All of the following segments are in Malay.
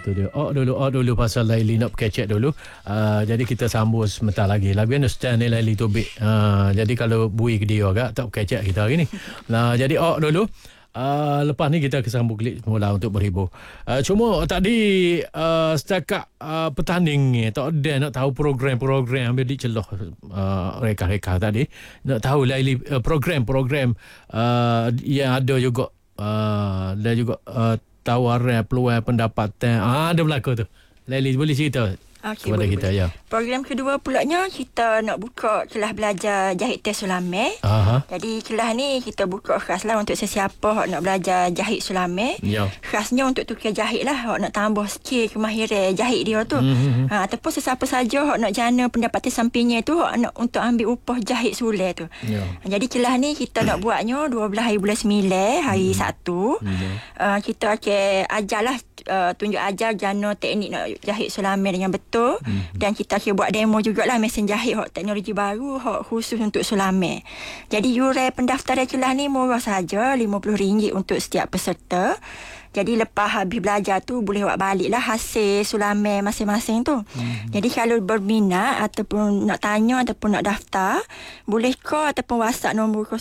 tu dia. Oh dulu pasal Laili nak kecek dulu. Jadi kita sambung sebentar lagi. Lagu understand ni Laili Tobik. Jadi kalau bui ke dia agak tak kecek kita hari ni. Nah, jadi dulu. Lepas ni kita akan sambung klik mula untuk berhibur. Cuma tadi setakat petanding ni tak ada nak tahu program-program ambil diceloh reka-reka tadi. Nak tahu Laili program yang ada juga dan juga tawaran peluang pendapatan ada berlaku tu. Laili boleh cerita kepada kita ya. Program kedua pulaknya kita nak buka kelas belajar jahit teh Sulame. Jadi kelas ni kita buka khaslah untuk sesiapa yang nak belajar jahit Sulame. Khasnya untuk tukar jahit lah, hok nak tambah skill kemahiran jahit dia tu. Ataupun sesiapa saja hok nak jana pendapatan sampingnya tu, hok nak untuk ambil upah jahit sulai tu. Jadi kelas ni kita nak buatnya 12 hari bulan 9 hari Sabtu. Kita akan ajarlah tunjuk ajar jana teknik nak jahit Sulame dengan betul. Dan kita akan buat demo jugalah mesin jahit hok teknologi baru hok khusus untuk Sulame. Jadi yuran pendaftaran kelas ni murah saja, RM50 untuk setiap peserta. Jadi lepas habis belajar tu boleh buat balik lah hasil Sulame masing-masing tu. Jadi kalau berminat ataupun nak tanya ataupun nak daftar, boleh call ataupun WhatsApp nombor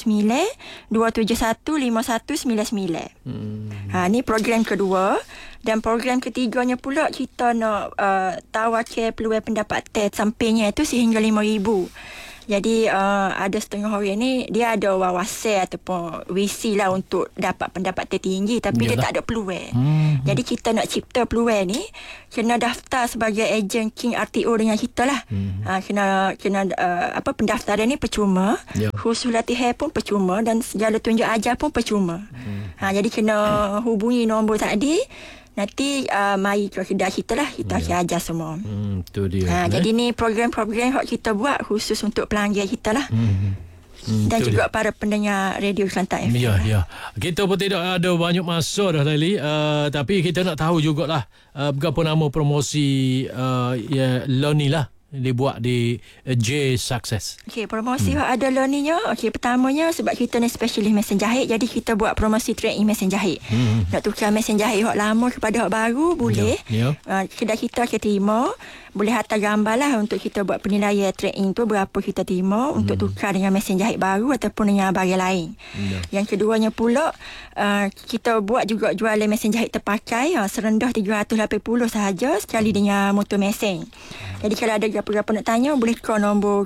019-271-5199. Ni program kedua. Dan program ketiganya pula kita nak tawakal peluang pendapatan sampingnya itu sehingga RM5,000. Jadi ada setengah orang ni dia ada wawasan ataupun visi lah untuk dapat pendapatan tinggi tapi dia tak ada peluang. Jadi kita nak cipta peluang ni kena daftar sebagai ejen King RTO dengan kita lah. Kena pendaftaran ni percuma. Khusus latihan pun percuma dan segala tunjuk ajar pun percuma. Jadi kena hubungi nombor tadi. Nanti mari ke kedai kita lah, kita akan ajar semua. Tu dia. Jadi ni program-program yang kita buat khusus untuk pelanggan kita lah. Dan juga para pendengar radio Kelantan FM. Ya. Kita pun tidak ada banyak masa dah Laili, tapi kita nak tahu jugalah berapa nama promosi Loni lah dibuat di J Success. Okey, promosi ada learningnya. Okey, pertamanya sebab kita ni specialist mesin jahit, jadi kita buat promosi training mesin jahit. Nak tukar mesin jahit hak lama kepada hak baru boleh. Kedai kita akan terima. Boleh hantar gambar lah untuk kita buat penilaian training tu berapa kita terima untuk tukar dengan mesin jahit baru ataupun dengan barang lain. Yang keduanya pula kita buat juga jualan mesin jahit terpakai serendah RM380 sahaja sekali dengan motor mesin. Jadi kalau ada apa-apa nak tanya boleh call nombor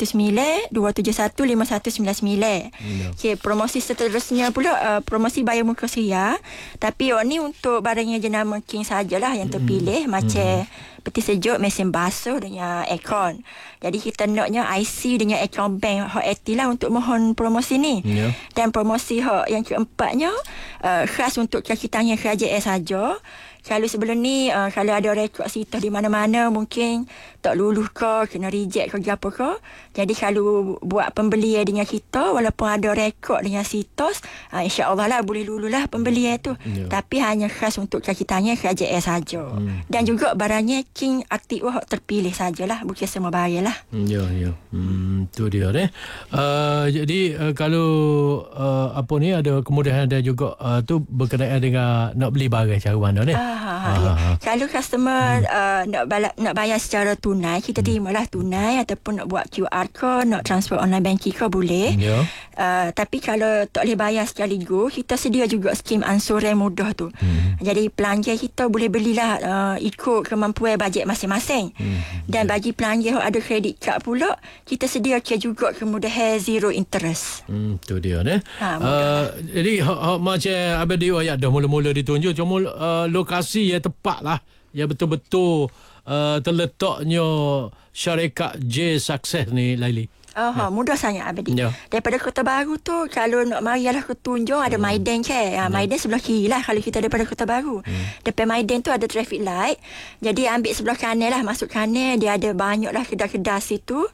019-271-5199. Okey, promosi seterusnya pula promosi bayar muka seria, tapi ni untuk barangnya jenama King sajalah yang terpilih macam peti sejuk, mesin basuh dengan aircon. Jadi kita naknya IC dengan aircon bank hot 80 lah untuk mohon promosi ni. Dan promosi hot yang keempatnya khas untuk kaki tangan kerajaan saja. Kalau sebelum ni kalau ada rekod situs di mana-mana mungkin tak lulus ke, kena reject ke apa ke. Jadi kalau buat pembelian dengan kita walaupun ada rekod dengan situs, insya-Allah lah boleh lulus lah pembelian tu. Tapi hanya khas untuk kaki tangan kerajaan saja. Dan juga barangnya King RTO terpilih sajalah, bukan semua barang lah. Ya. Tu dia deh. Jadi kalau apa ni ada kemudahan dan juga tu berkenaan dengan nak beli barang cara mana ni? Kalau customer nak bayar secara tunai, kita terimalah tunai ataupun nak buat QR code, nak transfer online banking ke boleh. Tapi kalau tak boleh bayar sekaligus, kita sedia juga skim ansuran mudah tu. Jadi pelanggan kita boleh belilah ikut kemampuan bajet masing-masing. Dan bagi pelanggan yang ada kredit kad pula, kita sediakan juga kemudahan zero interest. Tu dia ni. Jadi macam Abang Dio dah mula-mula ditunjuk, cuma lokasi yang tepat lah, yang betul-betul terletaknya syarikat J Success ni Laili. Mudah sangat Abadi. Daripada Kota Baru tu kalau nak marilah ke Tunjung ada Maidan ke. Maidan sebelah kiri lah kalau kita daripada Kota Baru. Depan Maidan tu ada traffic light. Jadi ambil sebelah kanan lah, masuk kanan dia ada banyak lah kedai-kedai situ.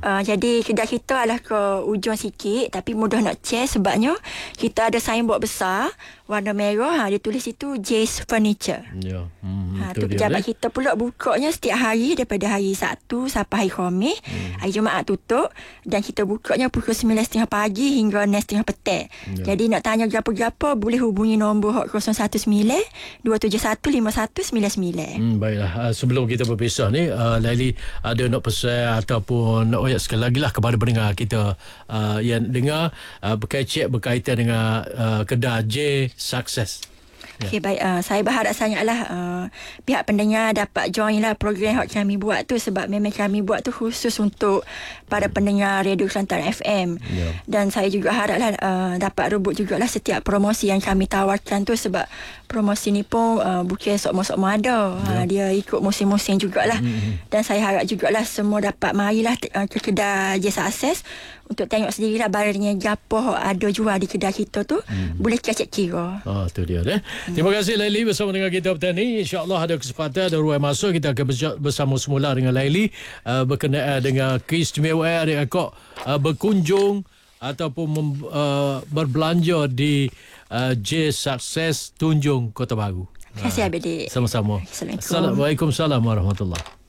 Jadi kedai kita adalah ke ujung sikit tapi mudah nak cek sebabnya kita ada signboard besar warna merah, dia tulis itu J's Furniture. Ya. Tu pejabat kita pula bukanya setiap hari daripada hari Sabtu sampai hari Khamis. Hari Jumaat tutup dan kita bukanya pukul 9.30 pagi hingga 6.30 petang. Jadi nak tanya apa-apa boleh hubungi nombor 019 271 5199. Baiklah, sebelum kita berpisah ni, Laili ada nak pesan ataupun nak sekali lagi lah kepada pendengar kita yang dengar berkaitan dengan kedai J Success. Okey, baik. Saya berharap sangatlah pihak pendengar dapat join lah program yang kami buat tu, sebab memang kami buat tu khusus untuk para pendengar Radio Kelantan FM. Dan saya juga haraplah dapat rebut jugalah setiap promosi yang kami tawarkan tu, sebab promosi ni pun bukan sok-sok ada. Dia ikut musim-musim jugalah. Dan saya harap jugalah semua dapat marilah ke kedai J Success untuk tengok sendirilah barangnya apa ada jual di kedai kita tu. Boleh cek kira. Tu dia deh. Terima kasih Laili bersama dengan kita petang ni. InsyaAllah ada kesempatan, ada ruang masuk, kita akan bersama semula dengan Laili berkenaan dengan keistimewaan yang kau berkunjung ataupun berbelanja di J Success Tunjung Kota Baru. Terima kasih Abid. Sama-sama. Assalamualaikum. Assalamualaikum warahmatullahi.